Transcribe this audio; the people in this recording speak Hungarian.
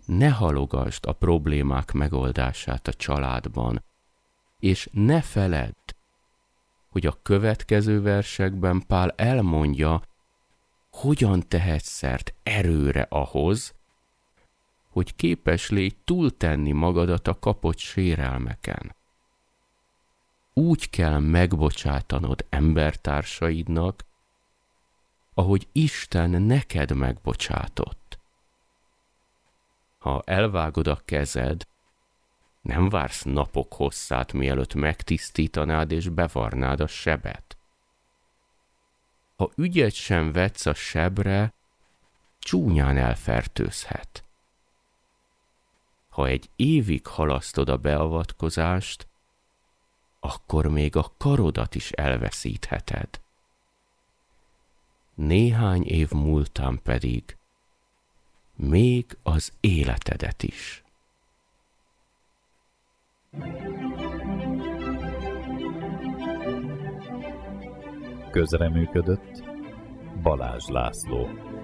Ne halogasd a problémák megoldását a családban, és ne feledd, hogy a következő versekben Pál elmondja, hogyan tehetsz szert erőre ahhoz, hogy képes légy túltenni magadat a kapott sérelmeken. Úgy kell megbocsátanod embertársaidnak, ahogy Isten neked megbocsátott. Ha elvágod a kezed, nem vársz napok hosszát, mielőtt megtisztítanád és bevarnád a sebet. Ha ügyet sem vetsz a sebre, csúnyán elfertőzhet. Ha egy évig halasztod a beavatkozást, akkor még a karodat is elveszítheted. Néhány év múltán pedig még az életedet is. Közreműködött Balázs László.